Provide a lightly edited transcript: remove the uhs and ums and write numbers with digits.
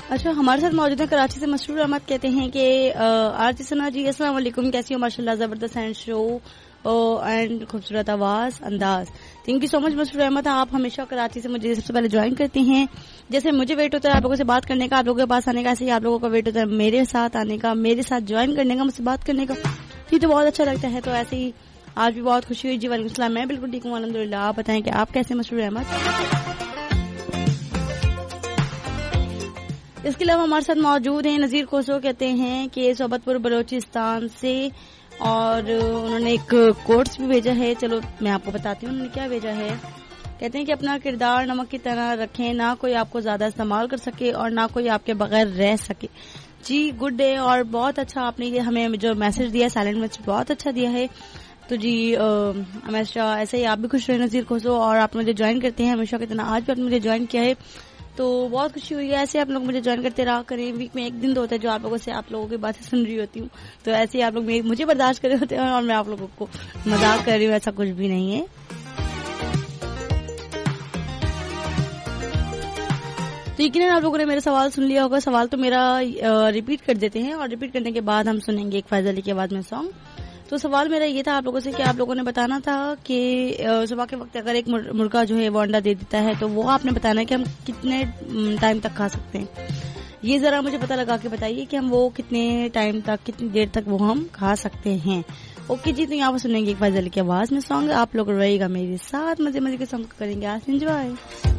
اچھا ہمارے ساتھ موجود ہیں کراچی سے مسرور احمد، کہتے ہیں کہ آرتی ثنا جی السلام علیکم، کیسی ہو؟ ماشاء اللہ زبردست اینڈ شو اینڈ خوبصورت آواز انداز. تھینک یو سو مچ مسرور احمد، آپ ہمیشہ کراچی سے مجھے سب سے پہلے جوائن کرتے ہیں. جیسے مجھے ویٹ ہوتا ہے آپ لوگوں سے بات کرنے کا، آپ لوگوں کے پاس آنے کا، ایسے ہی آپ لوگوں کا ویٹ ہوتا ہے میرے ساتھ آنے کا، میرے ساتھ جوائن کرنے کا، مجھ سے بات کرنے کا. یہ تو بہت اچھا لگتا ہے. تو ایسے ہی آج بھی بہت خوشی ہوئی. جی وعلیکم السلام، میں بالکل ٹھیک ہوں الحمدللہ. آپ بتائیں کہ آپ کیسے مسرور احمد؟ اس کے علاوہ ہمارے ساتھ موجود ہیں نذیر کوسو، کہتے ہیں کہ صحبت پور بلوچستان سے، اور انہوں نے ایک کوٹس بھی بھیجا ہے. چلو میں آپ کو بتاتی ہوں انہوں نے کیا بھیجا ہے. کہتے ہیں کہ اپنا کردار نمک کی طرح رکھیں، نہ کوئی آپ کو زیادہ استعمال کر سکے اور نہ کوئی آپ کے بغیر رہ سکے. جی گڈ ڈے، اور بہت اچھا آپ نے یہ ہمیں جو میسج دیا سائلنٹ میسج بہت اچھا دیا ہے. تو جی ہمیشہ ایسے ہی آپ بھی خوش رہے نذیر کوسو، اور آپ مجھے جوائن کرتے ہیں ہمیشہ کی طرح. آج بھی آپ نے مجھے جوائن کیا ہے تو بہت خوشی ہوئی ہے. ایسے آپ لوگ مجھے جوائن کرتے رہا کریں. ویک میں ایک دن تو ہوتا ہے جو آپ لوگوں سے آپ لوگوں کی باتیں سن رہی ہوتی ہوں، تو ایسے ہی آپ لوگ مجھے برداشت کر رہے ہوتے ہیں اور میں آپ لوگوں کو مذاق کر رہی ہوں، ایسا کچھ بھی نہیں ہے. تو یقیناً آپ لوگوں نے میرا سوال سن لیا ہوگا. سوال تو میرا ریپیٹ کر دیتے ہیں، اور ریپیٹ کرنے کے بعد ہم سنیں گے ایک فائز علی کی آواز میں سانگ. تو سوال میرا یہ تھا آپ لوگوں سے کہ آپ لوگوں نے بتانا تھا کہ صبح کے وقت اگر ایک مرغا جو ہے وہ انڈا دے دیتا ہے تو وہ آپ نے بتانا ہے کہ ہم کتنے ٹائم تک کھا سکتے ہیں. یہ ذرا مجھے پتہ لگا کے بتائیے کہ ہم وہ کتنے ٹائم تک، کتنی دیر تک وہ ہم کھا سکتے ہیں. اوکے جی، تو یہاں پر سنیں گے ایک فائز علی کی آواز میں سانگ. آپ لوگ رہیے گا میرے ساتھ، مزے مزے کے سانگ کریں گے آج انجوائے.